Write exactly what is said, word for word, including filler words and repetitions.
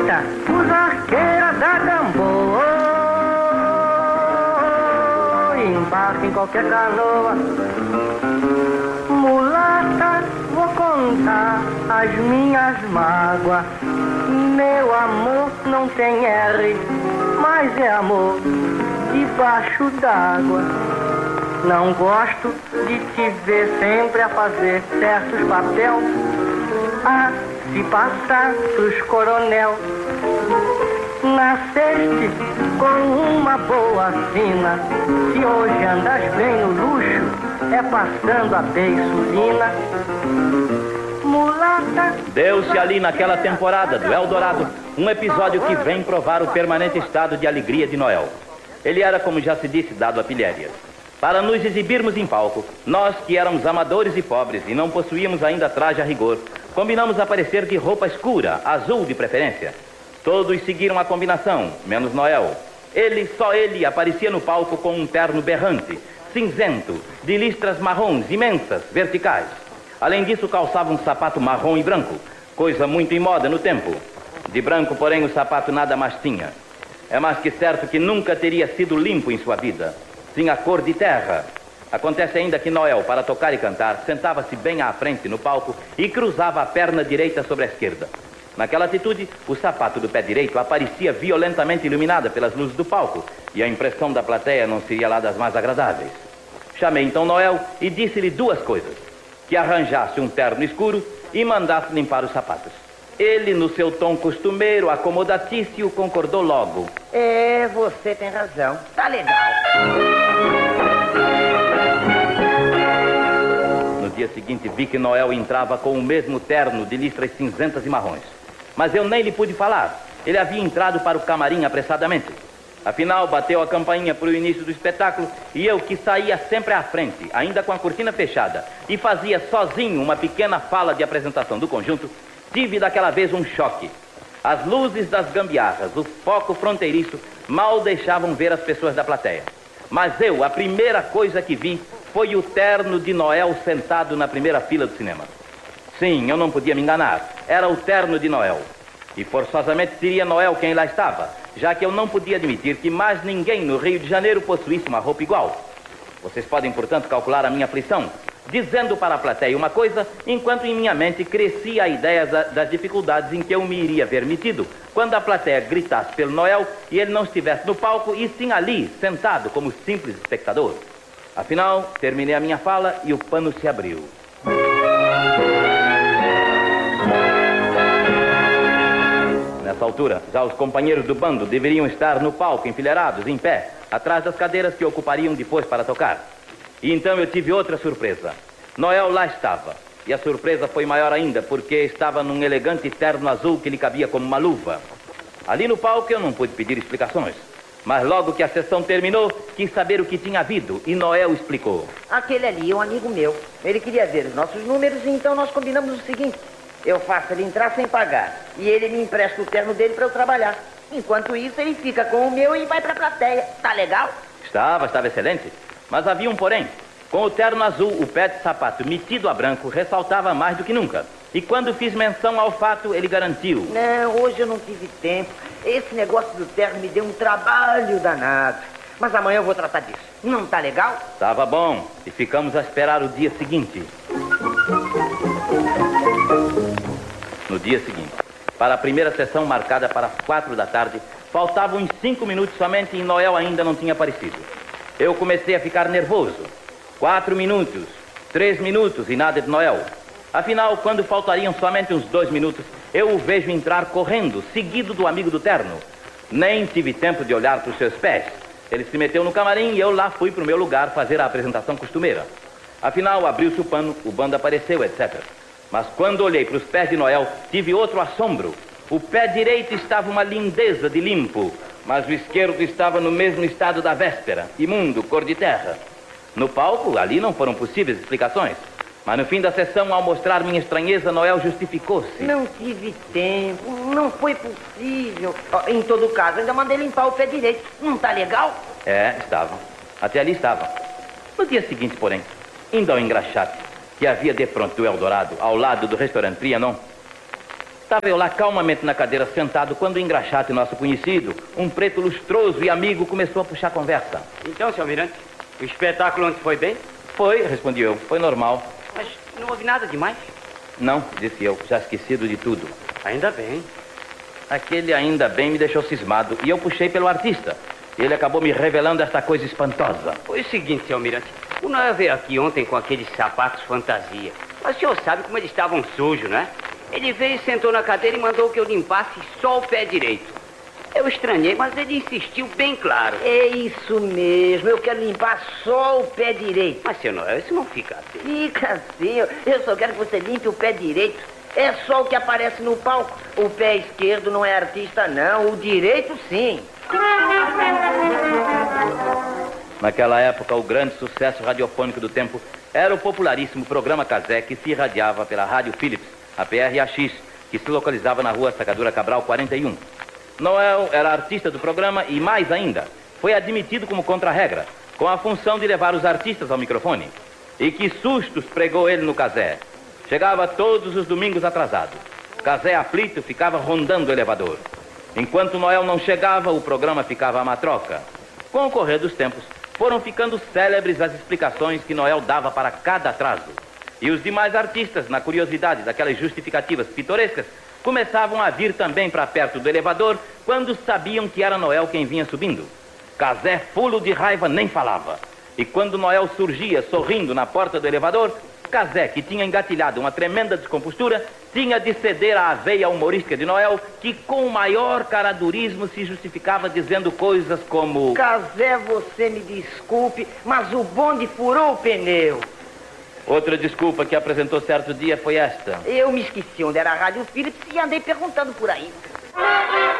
Mulata, os arqueiros da Gamboa, embarca em qualquer canoa. Mulata, vou contar as minhas mágoas. Meu amor não tem R, mas é amor debaixo d'água. Não gosto de te ver sempre a fazer certos papel, a se passar pros coronel. Nasceste com uma boa sina, se hoje andas bem no luxo, é passando a beiçulina. Mulata. Deu-se ali naquela temporada do Eldorado um episódio que vem provar o permanente estado de alegria de Noel. Ele era, como já se disse, dado a pilhérias. Para nos exibirmos em palco, nós que éramos amadores e pobres e não possuíamos ainda traje a rigor, combinamos aparecer de roupa escura, azul de preferência. Todos seguiram a combinação, menos Noel. Ele, só ele, aparecia no palco com um terno berrante, cinzento, de listras marrons imensas, verticais. Além disso, calçava um sapato marrom e branco, coisa muito em moda no tempo. De branco, porém, o sapato nada mais tinha. É mais que certo que nunca teria sido limpo em sua vida. Tinha cor de terra. Acontece ainda que Noel, para tocar e cantar, sentava-se bem à frente no palco e cruzava a perna direita sobre a esquerda. Naquela atitude, o sapato do pé direito aparecia violentamente iluminada pelas luzes do palco e a impressão da plateia não seria lá das mais agradáveis. Chamei então Noel e disse-lhe duas coisas: que arranjasse um terno escuro e mandasse limpar os sapatos. Ele, no seu tom costumeiro, acomodatício, concordou logo. É, você tem razão. Tá legal. No dia seguinte, vi que Noel entrava com o mesmo terno de listras cinzentas e marrons. Mas eu nem lhe pude falar. Ele havia entrado para o camarim apressadamente. Afinal, bateu a campainha para o início do espetáculo e eu, que saía sempre à frente, ainda com a cortina fechada, e fazia sozinho uma pequena fala de apresentação do conjunto, tive daquela vez um choque. As luzes das gambiarras, o foco fronteiriço, mal deixavam ver as pessoas da plateia. Mas eu, a primeira coisa que vi foi o terno de Noel sentado na primeira fila do cinema. Sim, eu não podia me enganar. Era o terno de Noel. E forçosamente seria Noel quem lá estava, já que eu não podia admitir que mais ninguém no Rio de Janeiro possuísse uma roupa igual. Vocês podem, portanto, calcular a minha aflição, dizendo para a plateia uma coisa, enquanto em minha mente crescia a ideia das dificuldades em que eu me iria ver metido quando a plateia gritasse pelo Noel e ele não estivesse no palco e sim ali, sentado como simples espectador. Afinal, terminei a minha fala e o pano se abriu. Nessa altura, já os companheiros do bando deveriam estar no palco, enfileirados, em pé, atrás das cadeiras que ocupariam depois para tocar. E então eu tive outra surpresa. Noel lá estava. E a surpresa foi maior ainda, porque estava num elegante terno azul que lhe cabia como uma luva. Ali no palco eu não pude pedir explicações. Mas logo que a sessão terminou, quis saber o que tinha havido. E Noel explicou. Aquele ali é um amigo meu. Ele queria ver os nossos números, e então nós combinamos o seguinte: eu faço ele entrar sem pagar, e ele me empresta o terno dele para eu trabalhar. Enquanto isso, ele fica com o meu e vai para a plateia. Tá legal? Estava, estava excelente. Mas havia um porém. Com o terno azul, o pé de sapato metido a branco ressaltava mais do que nunca. E quando fiz menção ao fato, ele garantiu. Não, hoje eu não tive tempo. Esse negócio do terno me deu um trabalho danado. Mas amanhã eu vou tratar disso. Não tá legal? Estava bom. E ficamos a esperar o dia seguinte. No dia seguinte, para a primeira sessão marcada para as quatro da tarde, faltavam uns cinco minutos somente e Noel ainda não tinha aparecido. Eu comecei a ficar nervoso. Quatro minutos, três minutos e nada de Noel. Afinal, quando faltariam somente uns dois minutos, eu o vejo entrar correndo, seguido do amigo do terno. Nem tive tempo de olhar para os seus pés. Ele se meteu no camarim e eu lá fui para o meu lugar fazer a apresentação costumeira. Afinal, abriu-se o pano, o bando apareceu, etcétera. Mas quando olhei para os pés de Noel, tive outro assombro. O pé direito estava uma lindeza de limpo, mas o esquerdo estava no mesmo estado da véspera, imundo, cor de terra. No palco, ali não foram possíveis explicações. Mas no fim da sessão, ao mostrar minha estranheza, Noel justificou-se. Não tive tempo, não foi possível. Em todo caso, ainda mandei limpar o pé direito. Não tá legal? É, estava. Até ali estava. No dia seguinte, porém, indo ao engraxate, que havia de pronto do Eldorado, ao lado do restaurante Trianon, Estava eu lá calmamente na cadeira sentado quando o engraxate, nosso conhecido, um preto lustroso e amigo, começou a puxar conversa. Então, seu Almirante, o espetáculo ontem foi bem? Foi, respondi eu, foi normal. Mas não houve nada demais? Não, disse eu, já esquecido de tudo. Ainda bem. Aquele ainda bem me deixou cismado e eu puxei pelo artista. Ele acabou me revelando esta coisa espantosa. Foi o seguinte, seu Almirante, o Noel veio aqui ontem com aqueles sapatos fantasia. Mas o senhor sabe como eles estavam sujos, né? Ele veio, sentou na cadeira e mandou que eu limpasse só o pé direito. Eu estranhei, mas ele insistiu bem claro. É isso mesmo, eu quero limpar só o pé direito. Mas, seu Noel, isso não fica assim. Fica assim, eu- eu só quero que você limpe o pé direito. É só o que aparece no palco. O pé esquerdo não é artista, não. O direito, sim. Naquela época, o grande sucesso radiofônico do tempo era o popularíssimo programa Casé, que se irradiava pela Rádio Philips, a P R A X, que se localizava na rua Sacadura Cabral quarenta e um. Noel era artista do programa e, mais ainda, foi admitido como contra-regra, com a função de levar os artistas ao microfone. E que sustos pregou ele no Casé. Chegava todos os domingos atrasado. Casé aflito ficava rondando o elevador. Enquanto Noel não chegava, o programa ficava à matroca. Com o correr dos tempos, foram ficando célebres as explicações que Noel dava para cada atraso. E os demais artistas, na curiosidade daquelas justificativas pitorescas, começavam a vir também para perto do elevador quando sabiam que era Noel quem vinha subindo. Casé, fulo de raiva, nem falava. E quando Noel surgia sorrindo na porta do elevador, Casé, que tinha engatilhado uma tremenda descompostura, tinha de ceder à veia humorística de Noel, que com o maior caradurismo se justificava dizendo coisas como... Casé, você me desculpe, mas o bonde furou o pneu. Outra desculpa que apresentou certo dia foi esta. Eu me esqueci onde era a Rádio Philips e andei perguntando por aí.